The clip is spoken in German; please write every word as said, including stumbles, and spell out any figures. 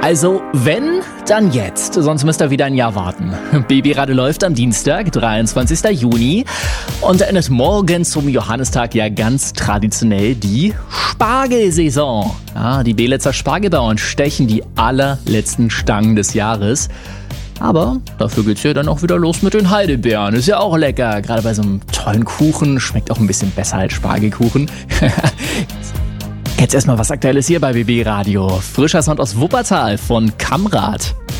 Also, wenn, dann jetzt. Sonst müsst ihr wieder ein Jahr warten. Babyradio läuft am Dienstag, dreiundzwanzigsten Juni. Und da endet morgen zum Johannistag ja ganz traditionell die Spargelsaison. Ja, die Belitzer Spargelbauern stechen die allerletzten Stangen des Jahres. Aber dafür geht's ja dann auch wieder los mit den Heidelbeeren. Ist ja auch lecker. Gerade bei so einem tollen Kuchen. Schmeckt auch ein bisschen besser als Spargelkuchen. Jetzt erstmal was Aktuelles hier bei B B Radio. Frischer Sound aus Wuppertal von Kamrat.